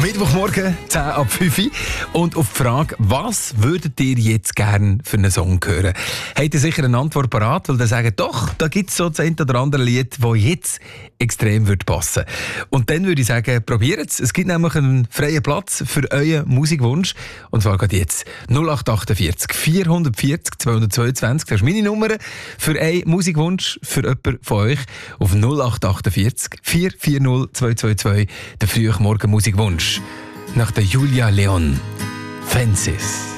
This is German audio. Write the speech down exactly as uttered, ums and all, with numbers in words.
Mittwochmorgen, zehn ab fünf. Und auf die Frage, was würdet ihr jetzt gerne für einen Song hören? Habt ihr sicher eine Antwort parat? Weil dann sagen, doch, da gibt es so das eine oder andere Lied, das jetzt extrem würde passen. Und dann würde ich sagen, probiert es. Es gibt nämlich einen freien Platz für euren Musikwunsch. Und zwar geht jetzt null acht achtundvierzig vierhundertvierzig zweihundertzweiundzwanzig. Das ist meine Nummer für einen Musikwunsch für jemanden von euch. Auf null acht achtundvierzig vier vier null zwei zwei zwei. Der frühe Morgen Musikwunsch. Nach der Julia Leon. Fences.